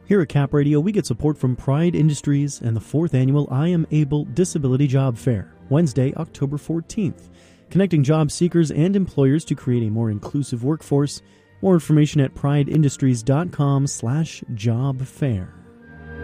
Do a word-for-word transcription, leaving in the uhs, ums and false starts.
Here at Cap Radio, we get support from Pride Industries and the fourth annual I Am Able Disability Job Fair, Wednesday, October fourteenth, connecting job seekers and employers to create a more inclusive workforce. More information at prideindustries.com slash job fair.